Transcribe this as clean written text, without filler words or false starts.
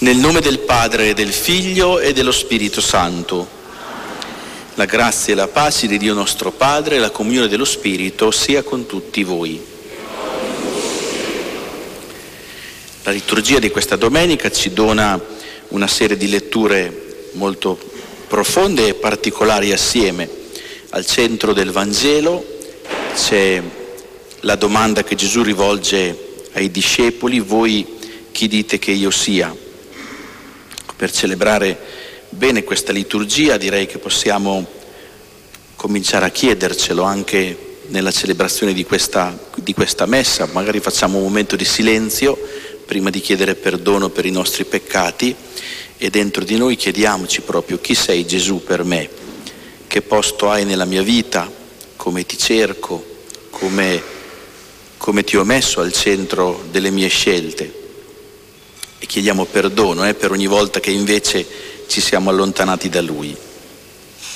Nel nome del Padre, del Figlio e dello Spirito Santo. La grazia e la pace di Dio nostro Padre e la comunione dello Spirito sia con tutti voi. La liturgia di questa domenica ci dona una serie di letture molto profonde e particolari assieme. Al centro del Vangelo c'è la domanda che Gesù rivolge ai discepoli: voi chi dite che io sia? Per celebrare bene questa liturgia direi che possiamo cominciare a chiedercelo anche nella celebrazione di questa messa. Magari facciamo un momento di silenzio prima di chiedere perdono per i nostri peccati e dentro di noi chiediamoci proprio: chi sei Gesù per me? Che posto hai nella mia vita? Come ti cerco? Come ti ho messo al centro delle mie scelte? E chiediamo perdono per ogni volta che invece ci siamo allontanati da Lui.